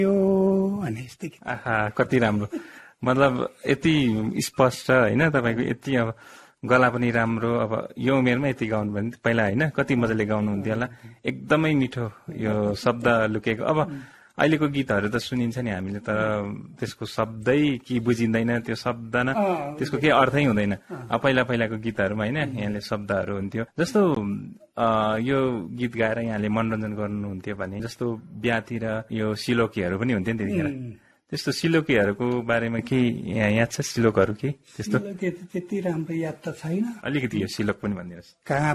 यो भने यस्तै गीत। आहा कति राम्रो, मतलब यति स्पष्ट होइन तपाईँको, यति अब गला पनि राम्रो। अब यो उमेरमा यति गाउनु भने पहिला होइन कति मजाले गाउनुहुन्थ्यो होला, एकदमै मिठो यो शब्द लुकेको। अब अहिलेको गीतहरू त सुनिन्छ नि हामीले, तर त्यसको शब्दै कि बुझिँदैन, त्यो शब्द न त्यसको केही अर्थै हुँदैन। अब पहिलाको गीतहरूमा होइन यहाँले शब्दहरू हुन्थ्यो। जस्तो यो गीत गाएर यहाँले मनोरञ्जन गर्नुहुन्थ्यो भने जस्तो बिहातिर यो सिलोकीहरू पनि हुन्थ्यो नि त्यतिखेर, त्यस्तो सिलोकीहरूको बारेमा केही याद छ? सिलोकहरू के त्यस्तो त्यति राम्रो याद त छैन। अलिकति यो सिलोक पनि भनिदिनुहोस्। कहाँ